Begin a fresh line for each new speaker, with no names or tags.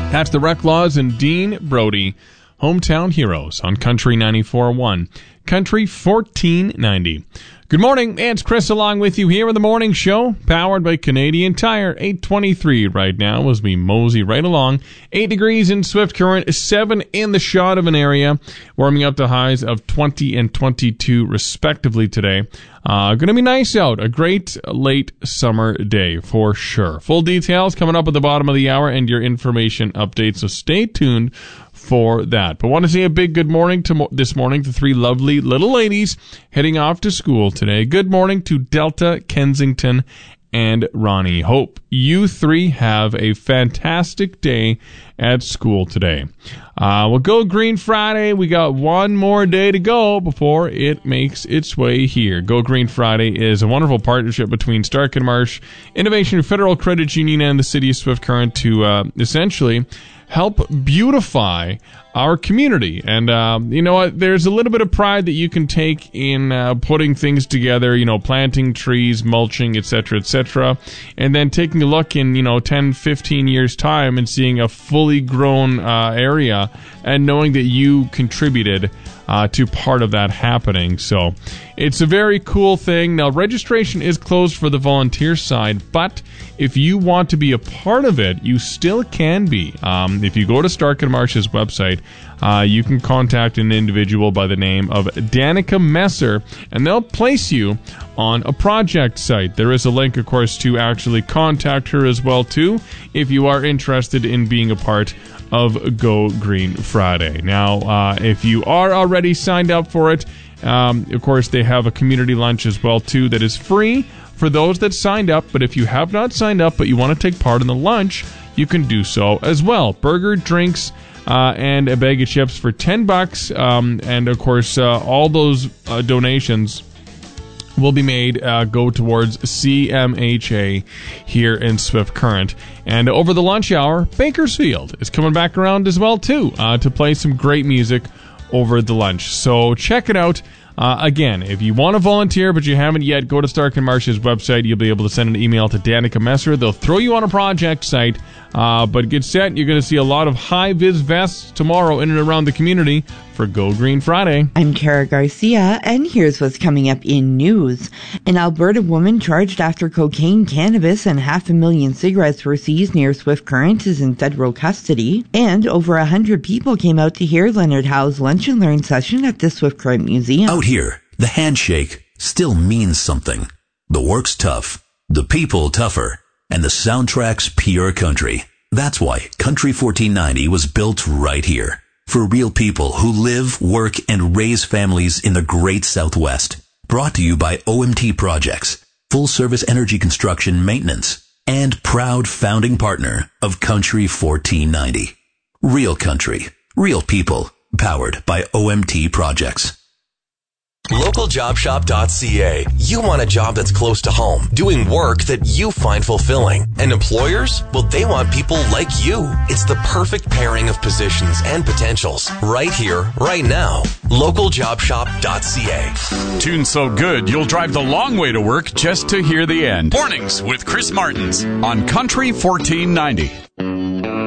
That's the Reclaws and Dean Brody, Hometown Heroes on Country 94.1, Country 1490. Good morning, it's Chris along with you here in the morning show, powered by Canadian Tire. 8:23 right now as we mosey right along. 8 degrees in Swift Current, 7 in the Shawnivan area, warming up to highs of 20 and 22 respectively today. Going to be nice out. A great late summer day for sure. Full details coming up at the bottom of the hour and your information updates, so stay tuned for that. But want to say a big good morning this morning to 3 lovely little ladies heading off to school today. Good morning to Delta, Kensington, and Ronnie. Hope you 3 have a fantastic day at school today. We'll go Green Friday. We got one more day to go before it makes its way here. Go Green Friday is a wonderful partnership between Stark and Marsh, Innovation Federal Credit Union, and the City of Swift Current to essentially help beautify our community. And you know what? There's a little bit of pride that you can take in putting things together, planting trees, mulching, etc., etc., and then taking a look in, 10, 15 years' time and seeing a fully grown area and knowing that you contributed to part of that happening. So it's a very cool thing. Now, registration is closed for the volunteer side, but if you want to be a part of it, you still can be. If you go to Stark and Marsh's website, you can contact an individual by the name of Danica Messer, and they'll place you on a project site. There is a link, of course, to actually contact her as well, too, if you are interested in being a part of Go Green Friday. Now, if you are already signed up for it, of course, they have a community lunch as well, too, that is free for those that signed up. But if you have not signed up but you want to take part in the lunch, you can do so as well. Burger, drinks, and a bag of chips for $10. And, of course, all those donations will be made go towards CMHA here in Swift Current. And over the lunch hour, Bakersfield is coming back around as well, too, to play some great music over the lunch. So check it out. Again, if you want to volunteer but you haven't yet, go to Stark and Marsh's website. You'll be able to send an email to Danica Messer. They'll throw you on a project site, but get set. You're going to see a lot of high-vis vests tomorrow in and around the community for Go Green Friday.
I'm Kara Garcia, and here's what's coming up in news. An Alberta woman charged after cocaine, cannabis, and 500,000 cigarettes were seized near Swift Current is in federal custody. And over 100 people came out to hear Leonard Howe's Lunch and Learn session at the Swift Current Museum.
Out here, the handshake still means something. The work's tough, the people tougher, and the soundtrack's pure country. That's why Country 1490 was built right here. For real people who live, work, and raise families in the great Southwest. Brought to you by OMT Projects, full-service energy construction maintenance, and proud founding partner of Country 1490. Real country, real people, powered by OMT Projects.
LocalJobShop.ca. You want a job that's close to home, doing work that you find fulfilling. And employers? Well, they want people like you. It's the perfect pairing of positions and potentials. Right here, right now. LocalJobShop.ca.
Tune so good, you'll drive the long way to work just to hear the end. Mornings with Chris Martins on Country 1490.